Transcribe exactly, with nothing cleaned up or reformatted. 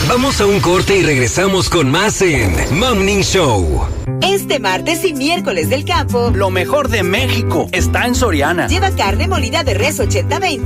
Vamos a un corte y regresamos con más en Morning Show. Este martes y miércoles del campo, lo mejor de México está en Soriana. Lleva carne molida de res ochenta veinte